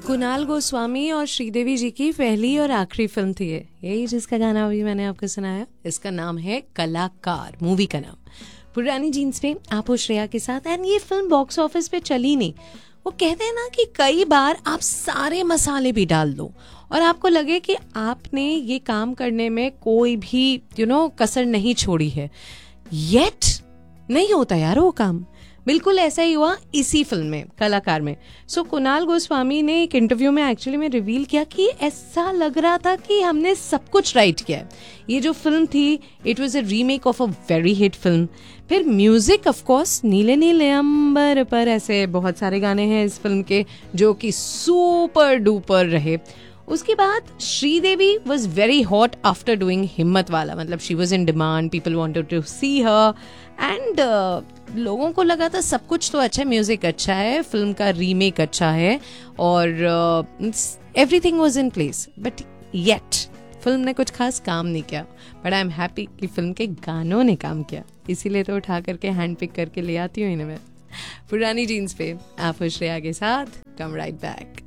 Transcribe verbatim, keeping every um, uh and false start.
कुणाल गोस्वामी और श्रीदेवी जी की पहली और आखिरी फिल्म थी ये यही जिसका गाना अभी मैंने आपको सुनाया। इसका नाम है कलाकार, मूवी का नाम। पुरानी जीन्स पे आप हो श्रेया के साथ। एंड ये फिल्म बॉक्स ऑफिस पे चली नहीं। वो कहते हैं ना कि कई बार आप सारे मसाले भी डाल दो और आपको लगे कि आपने ये काम करने में कोई भी यू you नो know, कसर नहीं छोड़ी है, येट नहीं होता यार वो काम। बिल्कुल ऐसा ही हुआ इसी फिल्म में, कलाकार में। सो so, कुणाल गोस्वामी ने एक इंटरव्यू में एक्चुअली में रिवील किया कि ऐसा लग रहा था कि हमने सब कुछ राइट किया है। ये जो फिल्म थी, it was a remake of a very hit film. फिर म्यूजिक ऑफ कोर्स, नीले नीले अंबर पर, ऐसे बहुत सारे गाने हैं इस फिल्म के जो कि सुपर डुपर रहे। उसके बाद Sridevi was very hot after doing हिम्मत वाला, मतलब she was in demand, people wanted to C her and लोगों को लगा था सब कुछ तो अच्छा है, म्यूजिक अच्छा है, फिल्म का रीमेक अच्छा है और everything was in place. But yet film ने कुछ खास काम नहीं किया। बट आई एम हैप्पी कि फिल्म के गानों ने काम किया, इसीलिए तो उठा करके हैंड पिक करके ले आती हूँ इन्हें मैं। पुरानी जीन्स पे आप श्रेया के साथ। कम राइट बैक।